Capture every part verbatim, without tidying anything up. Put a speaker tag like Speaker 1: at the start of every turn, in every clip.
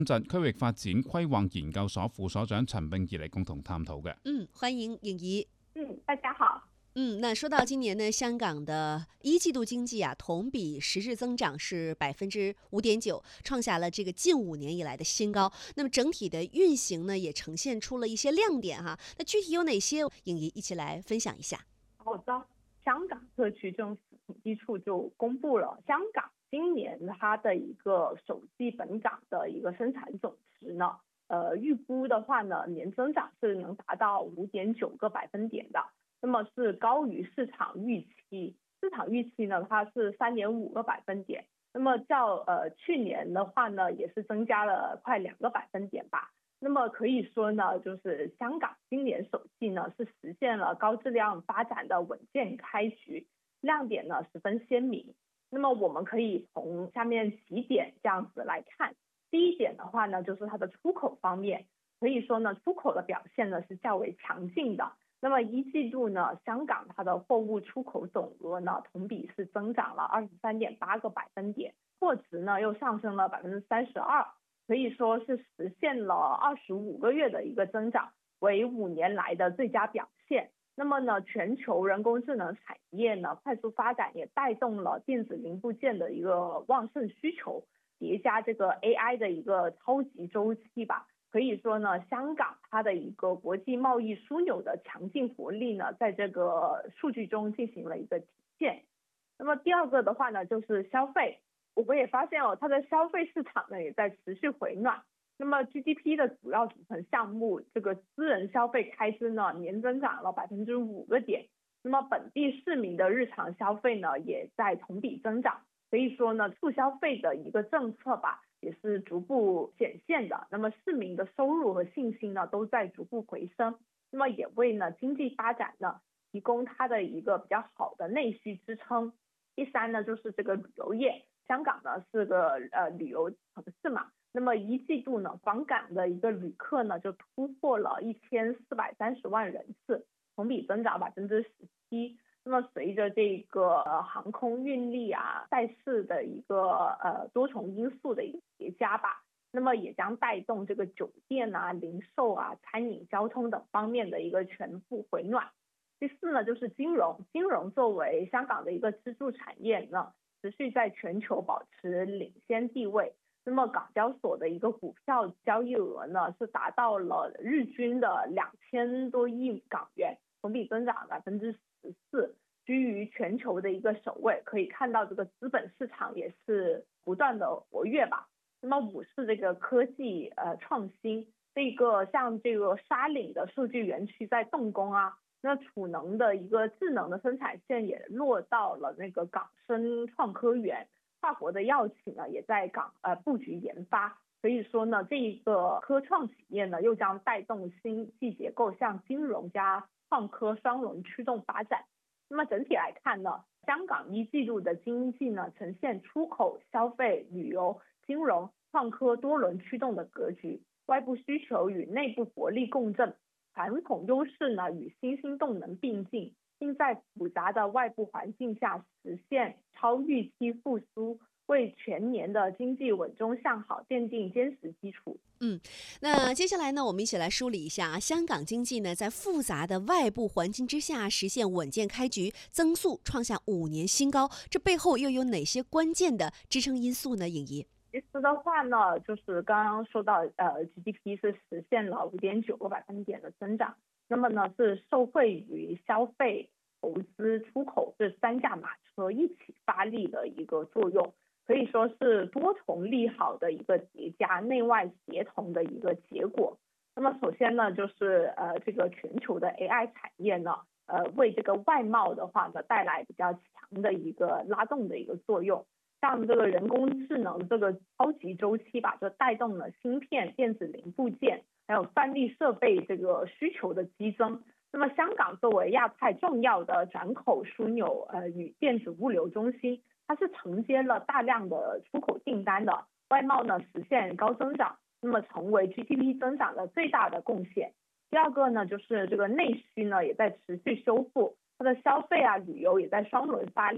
Speaker 1: 陣區域發展規劃研究所副所長陳並儀嚟共同探討嘅。
Speaker 2: 嗯，歡迎穎儀。
Speaker 3: 嗯，大家好。
Speaker 2: 嗯，那說到今年呢，香港的一季度經濟啊，同比實質增長是百分之五點九，創下了這個近五年以來的新高。那麼整體的運行呢，也呈現出了一些亮點哈。那具體有哪些？穎儀一起來分享一下。
Speaker 3: 好的，香港特區政府統計處就公布了香港今年它的一個首季本港的一個生產總值呢，呃，預估的話呢，年增長是能達到五點九個百分點的。那麼是高於市場預期，市場預期呢，它是三點五個百分點。那麼較呃去年的話呢，也是增加了快兩個百分點吧。那麼可以說呢，就是香港今年首季呢是實現了高質量發展的穩健開局，亮點呢十分鮮明。那麼我們可以從下面幾點這樣子來看。第一點的話呢，就是它的出口方面，可以說呢，出口的表現呢是較為強勁的。那麼一季度呢，香港它的貨物出口總額呢，同比是增長了二十三點八個百分點，貨值呢又上升了百分之三十二，可以說是實現了二十五個月的一個增長，為五年來的最佳表現。那麼呢，全球人工智能產業呢快速發展，也帶動了電子零部件的一個旺盛需求，疊加這個 A I 的一個超級週期吧。可以說呢，香港它的一個國際貿易樞紐的強勁活力呢，在這個數據中進行了一個體現。那麼第二個的話呢，就是消費。我們也發現哦，它的消費市場呢也在持續回暖。那麼 G D P 的主要組成項目，這個私人消費開支呢，年增長了百分之五個點。那麼本地市民的日常消費呢，也在同比增長。可以說呢，促消費的一個政策吧，也是逐步顯現的。那麼市民的收入和信心呢，都在逐步回升。那麼也為呢經濟發展呢，提供它的一個比較好的內需支撐。第三呢，就是這個旅遊業。香港呢是個呃旅遊城市嘛，那麼一季度呢，訪港的一個旅客呢就突破了一千四百三十萬人次，同比增長百分之十七。那麼隨着這個、呃、航空運力啊、賽事的一個呃多重因素的一個疊加吧，那麼也將帶動這個酒店啊、零售啊、餐飲、交通等方面的一個全部回暖。第四呢，就是金融，金融作為香港的一個支柱產業呢，持續在全球保持領先地位。那麼港交所的一個股票交易額呢，是達到了日均的兩千多億港元，同比增長百分之十四，居於全球的一個首位。可以看到這個資本市場也是不斷的活躍吧。那麼五是這個科技呃創新，這個像這個沙嶺的數據園區在動工啊。那儲能的一個智能的生產線也落到了那個港深創科園，跨國的藥企呢也在港呃布局研發。所以說呢，這一個科創企業呢又將帶動經濟結構向金融加創科雙輪驅動發展。那麼整體來看呢，香港一季度的經濟呢呈現出口、消費、旅遊、金融、創科多輪驅動的格局，外部需求與內部活力共振。傳統優勢呢與新興動能並進，並在複雜的外部環境下實現超預期復甦，為全年的經濟穩中向好奠定堅實基礎。
Speaker 2: 嗯，那接下來呢，我們一起來梳理一下啊，香港經濟呢在複雜的外部環境之下實現穩健開局，增速創下五年新高，這背後又有哪些關鍵的支撐因素呢？穎儀。
Speaker 3: 其實的話呢，就是剛剛說到，呃 G D P 是實現了五點九個百分點的增長，那麼呢是受惠於消費、投資、出口這三駕馬車一起發力的一個作用，可以說是多重利好的一個疊加，內外協同的一個結果。那麼首先呢，就是呃這個全球的 A I 產業呢，呃為這個外貿的話呢帶來比較強的一個拉動的一個作用。像這個人工智能這個超級週期吧，就帶動了芯片、電子零部件，還有算力設備這個需求的激增。那麼香港作為亞太重要的轉口樞紐，呃與電子物流中心，它是承接了大量的出口訂單的，外貿呢實現高增長，那麼成為 G D P 增長的最大的貢獻。第二個呢，就是這個內需呢也在持續修復，它的消費啊、旅遊也在雙輪發力。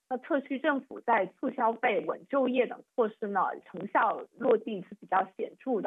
Speaker 3: 那特区政府在促消费、稳就业等措施呢，成效落地是比较显著的。